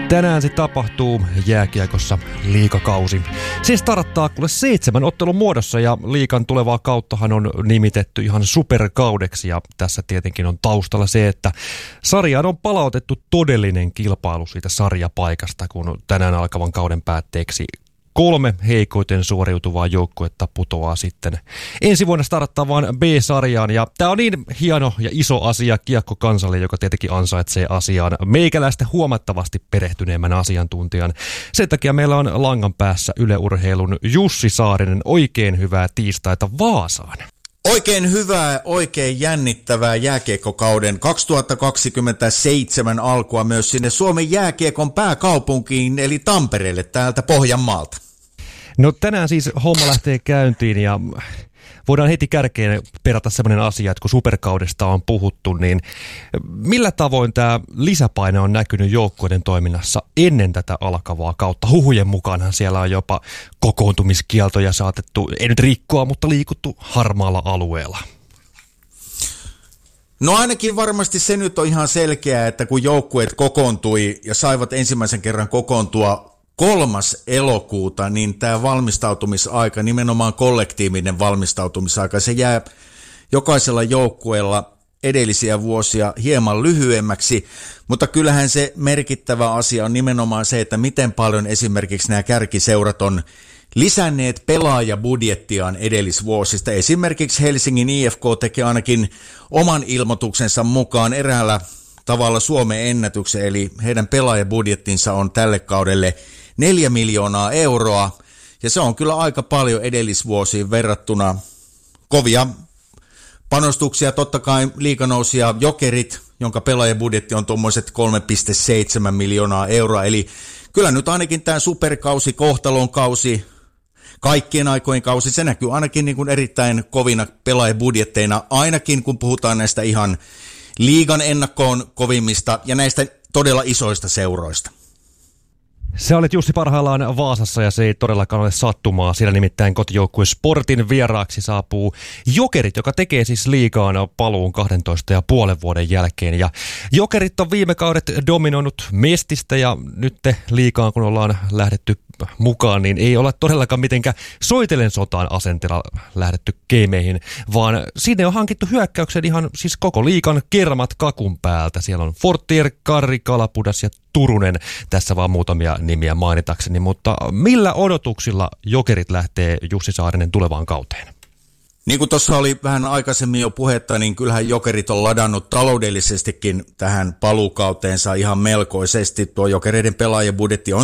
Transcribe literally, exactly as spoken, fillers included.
Tänään se tapahtuu jääkiekossa liigakausi. Se starttaa kuule seitsemän ottelun muodossa ja liigan tulevaa kauttahan on nimitetty ihan superkaudeksi. Ja tässä tietenkin on taustalla se, että sarjaan on palautettu todellinen kilpailu siitä sarjapaikasta, kun tänään alkavan kauden päätteeksi kolme heikoiten suoriutuvaa joukkuetta putoaa sitten ensi vuonna starttavaan B-sarjaan. Ja tämä on niin hieno ja iso asia kiekkokansalle, joka tietenkin ansaitsee asiaan meikäläistä huomattavasti perehtyneemmän asiantuntijan. Sen takia meillä on langan päässä Yle Urheilun Jussi Saarinen. Oikein hyvää tiistaita Vaasaan. Oikein hyvää, oikein jännittävää jääkiekkokauden kaksituhattakaksikymmentäseitsemän alkua myös sinne Suomen jääkiekon pääkaupunkiin eli Tampereelle täältä Pohjanmaalta. No tänään siis homma lähtee käyntiin ja voidaan heti kärkeen perata sellainen asia, että kun superkaudesta on puhuttu, niin millä tavoin tämä lisäpaine on näkynyt joukkueiden toiminnassa ennen tätä alkavaa kautta? Huhujen mukaanhan siellä on jopa kokoontumiskieltoja saatettu, ei nyt rikkoa, mutta liikuttu harmaalla alueella. No ainakin varmasti se nyt on ihan selkeää, että kun joukkueet kokoontui ja saivat ensimmäisen kerran kokoontua kolmas elokuuta, niin tämä valmistautumisaika, nimenomaan kollektiivinen valmistautumisaika, se jää jokaisella joukkueella edellisiä vuosia hieman lyhyemmäksi, mutta kyllähän se merkittävä asia on nimenomaan se, että miten paljon esimerkiksi nämä kärkiseurat on lisänneet pelaajabudjettiaan edellisvuosista. Esimerkiksi Helsingin I F K teki ainakin oman ilmoituksensa mukaan eräällä tavalla Suomen ennätyksen, eli heidän pelaajabudjettinsa on tälle kaudelle neljä miljoonaa euroa, ja se on kyllä aika paljon edellisvuosiin verrattuna. Kovia panostuksia, totta kai liiganousia Jokerit, jonka pelaajabudjetti on tuommoiset kolme pilkku seitsemän miljoonaa euroa, eli kyllä nyt ainakin tämä superkausi, kohtalon kausi, kaikkien aikojen kausi, se näkyy ainakin niin kuin erittäin kovina pelaajabudjetteina, ainakin kun puhutaan näistä ihan liigan ennakkoon kovimmista ja näistä todella isoista seuroista. Sä olet Jussi parhaillaan Vaasassa ja se ei todellakaan ole sattumaa. Siellä nimittäin kotijoukkue Sportin vieraaksi saapuu Jokerit, joka tekee siis liigaan paluun kahdentoista ja puolen vuoden jälkeen. Ja Jokerit on viime kaudet dominoinut Mestistä ja nyt liigaan kun ollaan lähdetty mukaan, niin ei olla todellakaan mitenkään soitellen sotaan asenteella lähdetty keimeihin, vaan sinne on hankittu hyökkäyksen ihan siis koko liigan kermat kakun päältä. Siellä on Fortier, Karri, Kalapudas ja Turunen, tässä vaan muutamia nimiä mainitakseni, mutta millä odotuksilla Jokerit lähtee Jussi Saarinen tulevaan kauteen? Niin kuin tuossa oli vähän aikaisemmin jo puhetta, niin kyllähän Jokerit on ladannut taloudellisestikin tähän paluukauteensa ihan melkoisesti. Tuo Jokereiden pelaajabudjetti on